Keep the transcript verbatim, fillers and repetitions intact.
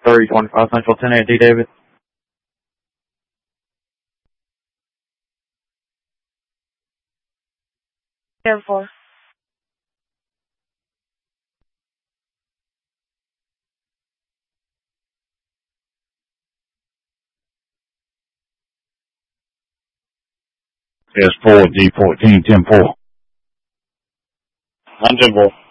thirty twenty-five Central, ten eight D, David. Air four. S four, D fourteen, ten four. one ten four.